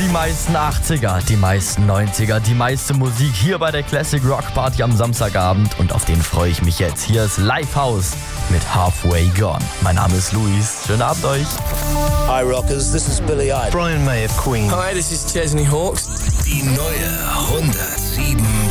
Die meisten 80er, die meisten 90er, die meiste Musik hier bei der Classic Rock Party am Samstagabend und auf den freue ich mich jetzt. Hier ist Lifehouse mit Halfway Gone. Mein Name ist Luis. Schönen Abend euch. Hi Rockers, this is Billy Idol. Brian May of Queen. Hi, this is Chesney Hawkes. Die neue 107